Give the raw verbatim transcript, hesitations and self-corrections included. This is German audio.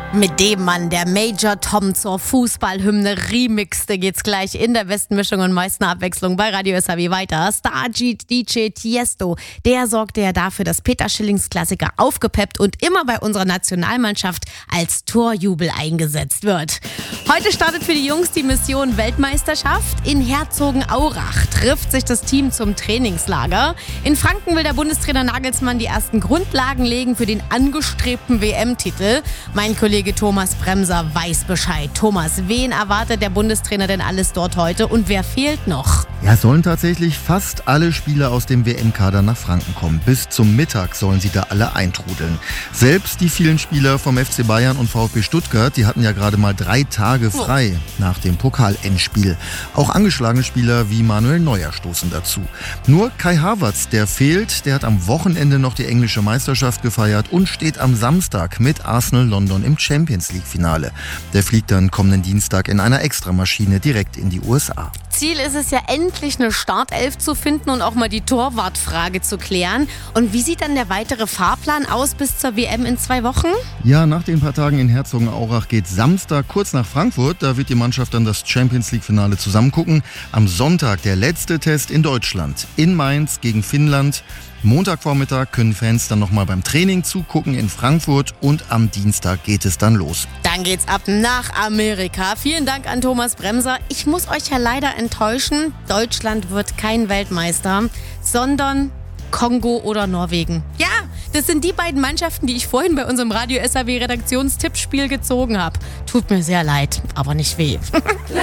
Mit dem Mann, der Major Tom zur Fußballhymne remixte, geht's gleich in der besten Mischung und meisten Abwechslung bei Radio S H W weiter. Star-D J Tiesto, der sorgte ja dafür, dass Peter Schillings Klassiker aufgepeppt und immer bei unserer Nationalmannschaft als Torjubel eingesetzt wird. Heute startet für die Jungs die Mission Weltmeisterschaft. In Herzogenaurach trifft sich das Team zum Trainingslager. In Franken will der Bundestrainer Nagelsmann die ersten Grundlagen legen für den angestrebten W M-Titel. Mein Kollege Thomas Bremser weiß Bescheid. Thomas, wen erwartet der Bundestrainer denn alles dort heute und wer fehlt noch? Ja, sollen tatsächlich fast alle Spieler aus dem W M-Kader nach Franken kommen. Bis zum Mittag sollen sie da alle eintrudeln. Selbst die vielen Spieler vom F C Bayern und VfB Stuttgart, die hatten ja gerade mal drei Tage frei nach dem Pokal-Endspiel. Auch angeschlagene Spieler wie Manuel Neuer stoßen dazu. Nur Kai Havertz, der fehlt, der hat am Wochenende noch die englische Meisterschaft gefeiert und steht am Samstag mit Arsenal London im Champions-League-Finale. Der fliegt dann kommenden Dienstag in einer Extramaschine direkt in die U S A. Ziel ist es ja, endlich eine Startelf zu finden und auch mal die Torwartfrage zu klären. Und wie sieht dann der weitere Fahrplan aus bis zur W M in zwei Wochen? Ja, nach den paar Tagen in Herzogenaurach geht Samstag kurz nach Frankfurt. Da wird die Mannschaft dann das Champions-League-Finale zusammen gucken. Am Sonntag der letzte Test in Deutschland. In Mainz gegen Finnland. Montagvormittag können Fans dann nochmal beim Training zugucken in Frankfurt und am Dienstag geht es dann los. Dann geht's ab nach Amerika. Vielen Dank an Thomas Bremser. Ich muss euch ja leider enttäuschen, Deutschland wird kein Weltmeister, sondern Kongo oder Norwegen. Ja, das sind die beiden Mannschaften, die ich vorhin bei unserem Radio S H W Redaktionstippspiel gezogen habe. Tut mir sehr leid, aber nicht weh.